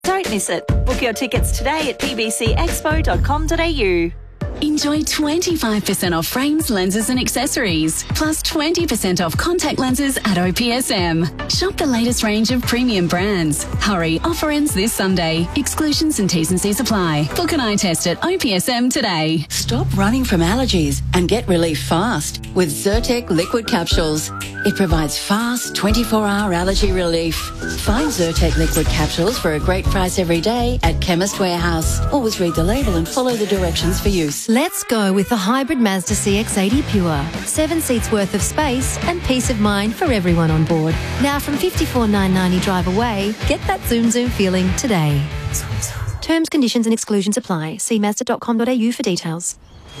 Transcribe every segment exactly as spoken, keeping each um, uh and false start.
Don't miss it. Book your tickets today at p b c expo dot com dot a u. Enjoy twenty-five percent off frames, lenses and accessories, plus twenty percent off contact lenses at O P S M. Shop the latest range of premium brands. Hurry, offer ends this Sunday. Exclusions and T's and C's apply. Book an eye test at O P S M today. Stop running from allergies and get relief fast with Zyrtec liquid capsules. It provides fast twenty-four hour allergy relief. Find Zyrtec liquid capsules for a great price every day at Chemist Warehouse. Always read the label and follow the directions for use. Let's go with the hybrid Mazda C X eighty Pure. Seven seats worth of space and peace of mind for everyone on board. Now from fifty-four thousand nine hundred ninety drive away, get that zoom zoom feeling today. Terms, conditions and exclusions apply. See mazda dot com dot a u for details.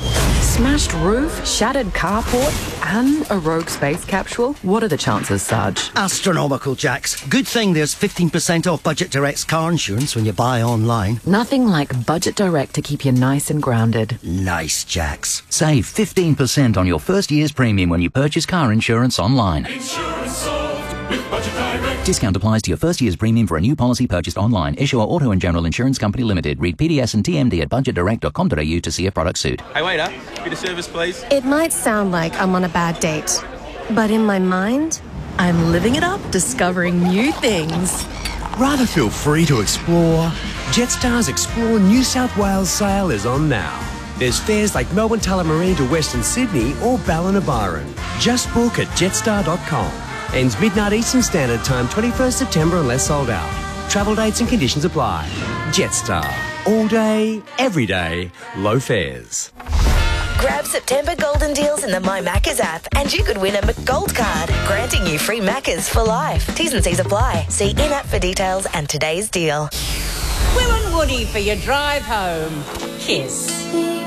Smashed roof, shattered carport, and a rogue space capsule? What are the chances, Sarge? Astronomical, Jax. Good thing there's fifteen percent off Budget Direct's car insurance when you buy online. Nothing like Budget Direct to keep you nice and grounded. Nice, Jax. Save fifteen percent on your first year's premium when you purchase car insurance online. Insurance solved with Budget Direct. Discount applies to your first year's premium for a new policy purchased online. Issuer Auto and General Insurance Company Limited. Read P D S and T M D at budget direct dot com dot a u to see if products suit. Hey waiter, bit of service please. It might sound like I'm on a bad date, but in my mind, I'm living it up, discovering new things. Rather feel free to explore? Jetstar's Explore New South Wales sale is on now. There's fares like Melbourne Tullamarine to Western Sydney or Ballina-Byron. Just book at jetstar dot com. Ends midnight Eastern Standard Time, twenty-first September unless sold out. Travel dates and conditions apply. Jetstar. All day, every day, low fares. Grab September golden deals in the My Maccas app and you could win a McGold card, granting you free Maccas for life. T's and C's apply. See in-app for details and today's deal. Will and Woody for your drive home. Kiss.